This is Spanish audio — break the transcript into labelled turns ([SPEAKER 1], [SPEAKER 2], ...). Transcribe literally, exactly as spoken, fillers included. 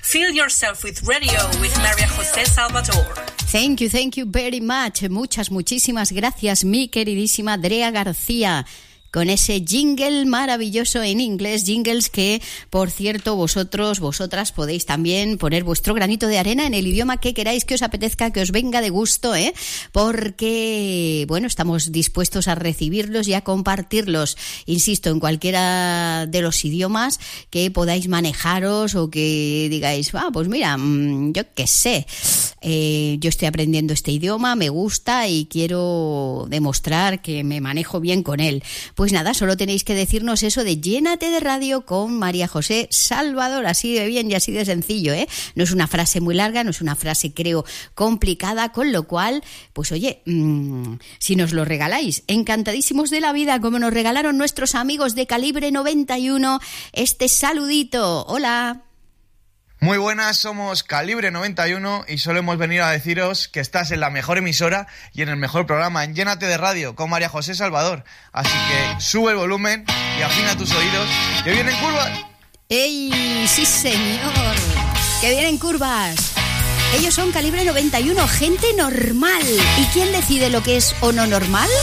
[SPEAKER 1] Feel yourself with radio with María José Salvador.
[SPEAKER 2] Thank you, thank you very much. Muchas, muchísimas gracias, mi queridísima Drea García, con ese jingle maravilloso en inglés, jingles que, por cierto, vosotros, vosotras podéis también poner vuestro granito de arena en el idioma que queráis, que os apetezca, que os venga de gusto, ¿eh? Porque, bueno, estamos dispuestos a recibirlos y a compartirlos, insisto, en cualquiera de los idiomas que podáis manejaros o que digáis, ah, pues mira, yo qué sé, eh, yo estoy aprendiendo este idioma, me gusta y quiero demostrar que me manejo bien con él. Pues nada, solo tenéis que decirnos eso de llénate de radio con María José Salvador, así de bien y así de sencillo, ¿eh? No es una frase muy larga, no es una frase, creo, complicada, con lo cual, pues oye, mmm, si nos lo regaláis, encantadísimos de la vida, como nos regalaron nuestros amigos de Calibre noventa y uno, este saludito. Hola.
[SPEAKER 3] Muy buenas, somos Calibre noventa y uno y solo hemos venido a deciros que estás en la mejor emisora y en el mejor programa, en Llénate de Radio, con María José Salvador. Así que sube el volumen y afina tus oídos, que vienen curvas.
[SPEAKER 2] ¡Ey! ¡Sí, señor! ¡Que vienen curvas! Ellos son Calibre noventa y uno, gente normal. ¿Y quién decide lo que es o no normal?